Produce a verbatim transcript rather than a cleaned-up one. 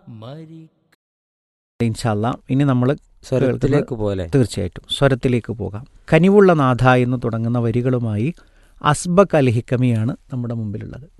ഇൻഷാ അല്ലാ ഇനി നമ്മൾ സ്വരത്തിലേക്ക് പോലെ തീർച്ചയായിട്ടും സ്വരത്തിലേക്ക് പോകാം. കനിവുള്ള നാഥ എന്ന് തുടങ്ങുന്ന വരികളുമായി അസ്ബക് അൽ ഹിക്കമിയാണ് നമ്മുടെ മുമ്പിലുള്ളത്.